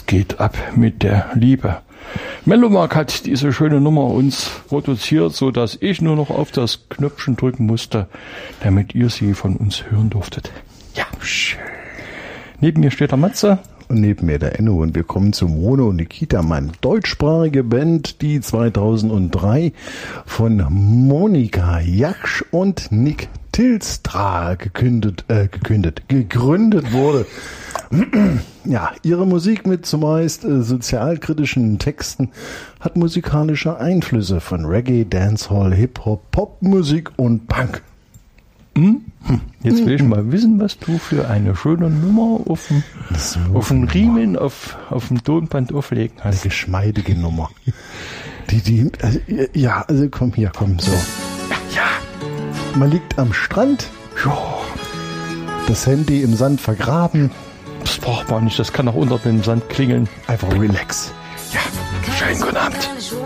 geht ab mit der Liebe. Melomark hat diese schöne Nummer uns produziert, so dass ich nur noch auf das Knöpfchen drücken musste, damit ihr sie von uns hören durftet. Ja, schön. Neben mir steht der Matze. Und neben mir der Enno, und wir kommen zu Mono Nikita Mann. Deutschsprachige Band, die 2003 von Monika Jaksch und Nick Tilstra gegründet wurde. Ja, ihre Musik mit zumeist sozialkritischen Texten hat musikalische Einflüsse von Reggae, Dancehall, Hip-Hop, Popmusik und Punk. Jetzt will ich mal wissen, was du für eine schöne Nummer auf dem Riemen, auf dem Tonband auflegen hast. Eine geschmeidige Nummer. Komm, so. Ja. Man liegt am Strand, das Handy im Sand vergraben. Das braucht man nicht, das kann auch unter dem Sand klingeln. Einfach relax. Ja, schönen guten Abend.